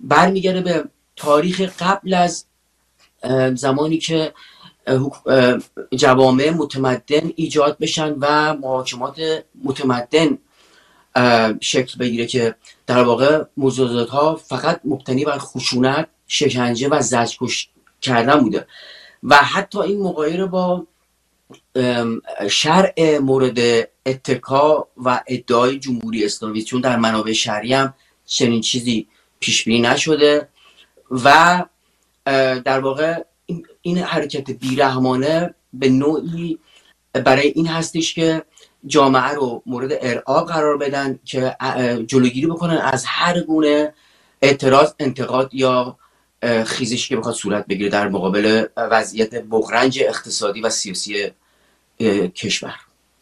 برمیگرده به تاریخ قبل از زمانی که جوامع متمدن ایجاد بشن و محاکمات متمدن شکل بگیره که در واقع مجازات ها فقط مبتنی بر خشونت، شکنجه و زجرکش کردن بوده و حتی این مغایر با شرع مورد اتکا و ادعای جمهوری اسلامی، چون در منابع شرعی هم چنین چیزی پیش بینی نشده و در واقع این حرکت بیرحمانه به نوعی برای این هستش که جامعه رو مورد ارعاب قرار بدن که جلوگیری بکنن از هر گونه اعتراض، انتقاد یا خیزشی که بخواد صورت بگیره در مقابل وضعیت بحران اقتصادی و سیاسی کشور.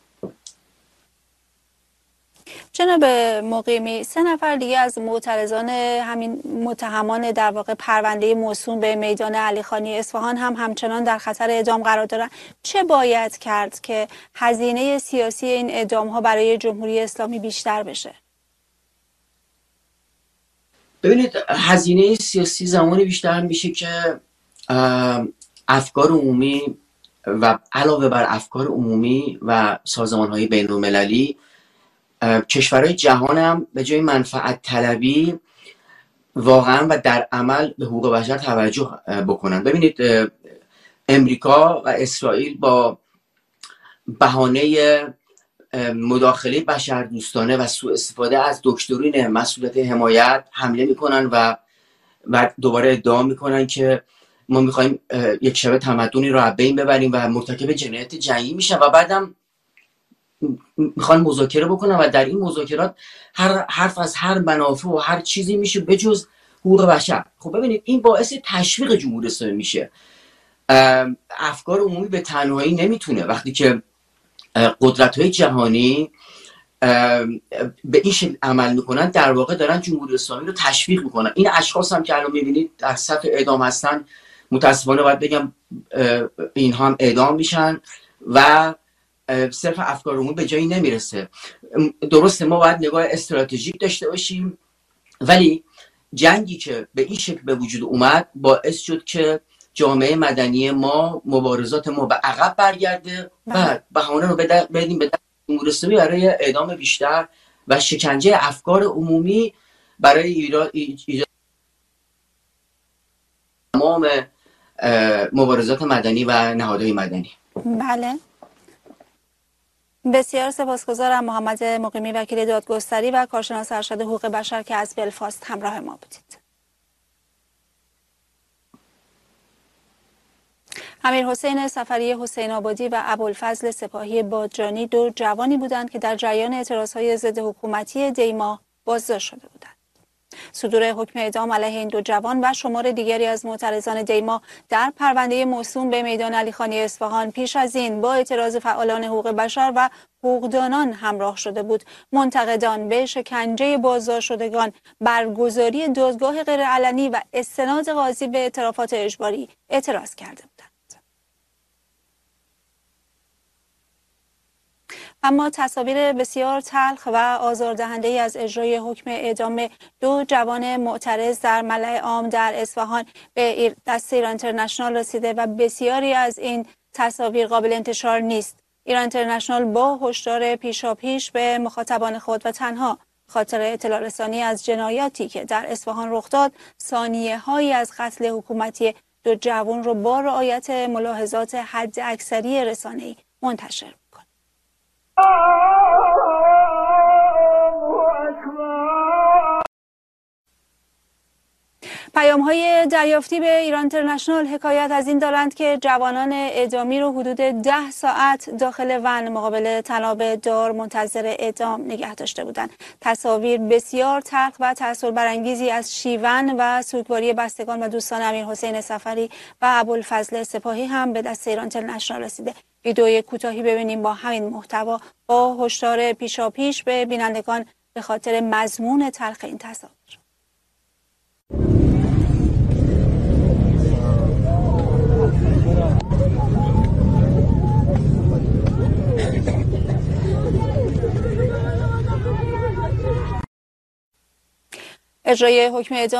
جناب مقیمی، 3 نفر دیگه از معترضان همین متهمان در واقع پرونده موسوم به میدان علیخانی اصفهان هم همچنان در خطر اعدام قرار دارن. چه باید کرد که هزینه سیاسی این اعدام ها برای جمهوری اسلامی بیشتر بشه؟ ببینید، هزینه سیاسی زمانی بیشتر میشه که افکار عمومی و علاوه بر افکار عمومی و سازمان‌های بین‌المللی، کشورهای جهان هم به جای منفعت طلبی واقعا و در عمل به حقوق بشر توجه بکنن. ببینید، امریکا و اسرائیل با بهانه مداخله بشردوستانه و سوء استفاده از دکترین مسئولیت حمایت حمله میکنن و دوباره ادعا میکنن که ما میخوایم یک شبه تمدنی رو از بین ببریم و مرتکب جنایت جنگی میشن و بعدم میخوان مذاکره بکنن و در این مذاکرات حرف از هر منافع و هر چیزی میشه بجز حقوق بشر. خب ببینید، این باعث تشویق جمهوری اسلامی میشه. افکار عمومی به تنهایی نمیتونه، وقتی که قدرت‌های جهانی به این شکل عمل میکنن در واقع دارن جمهوری اسلامی رو تشویق میکنن. این اشخاص هم که الان میبینید در صف اعدام هستن، متاسفانه باید بگم اینها هم اعدام میشن و صرف افکار عمومی به جایی نمیرسه. درسته ما باید نگاه استراتژیک داشته باشیم، ولی جنگی که به این شکل به وجود اومد باعث شد که جامعه مدنی ما، مبارزات ما به عقب برگرده و بهانه رو بدیم به جمهوری اسلامی برای اعدام بیشتر و شکنجه افکار عمومی برای ایجاد تمام مبارزات مدنی و نهادهای مدنی. بله، بسیار سپاسگزارم محمد مقیمی، وکیل دادگستری و کارشناس ارشد حقوق بشر که از بلفاست همراه ما بودید. امیرحسین صفری حسین آبادی و ابوالفضل سپاهی بادجانی 2 جوانی بودند که در جریان اعتراضهای ضد حکومتی دیما بازداشت شده بودند. صدور حکم اعدام علیه این 2 جوان و شمار دیگری از معترضان دیما در پرونده موسوم به میدان علیخانی اصفهان پیش از این با اعتراض فعالان حقوق بشر و حقوقدانان همراه شده بود. منتقدان به شکنجه بازداشت شدگان، برگزاری دادگاه غیرعلنی و استناد قاضی به اعترافات اجباری اعتراض کرده بودند. اما تصاویر بسیار تلخ و آزاردهنده‌ای از اجرای حکم اعدام 2 جوان معترض در ملأ عام در اصفهان به دست ایران اینترنشنال رسیده و بسیاری از این تصاویر قابل انتشار نیست. ایران اینترنشنال با هشدار پیشاپیش به مخاطبان خود و تنها خاطر اطلاع رسانی از جنایاتی که در اصفهان رخ داد، ثانیه‌هایی از قتل حکومتی 2 جوان رو با رعایت ملاحظات حداکثری رسانه‌ای منتشر می‌کنه. پیام‌های دریافتی به ایران اینترنشنال حکایت از این دارند که جوانان اعدامی رو حدود 10 ساعت داخل ون مقابل طناب دار منتظر اعدام نگه داشته بودند. تصاویر بسیار تلخ و تأثیربرانگیزی از شیون و سوگواری بستگان و دوستان امیرحسین صفری و ابوالفضل سپاهی هم به دست ایران اینترنشنال رسیده. ویدئوی کوتاهی ببینیم با همین محتوا با هشدار پیشاپیش به بینندگان به خاطر مضمون تلخ این تصاویر. اجرای حکم اعدام